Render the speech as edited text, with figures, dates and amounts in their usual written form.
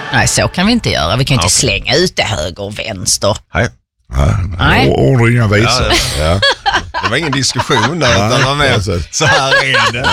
Nej, så kan vi inte göra. Vi kan inte slänga ut det höger och vänster. Nej. Ord och inga visor. Det var ingen diskussion där, utan så här är det.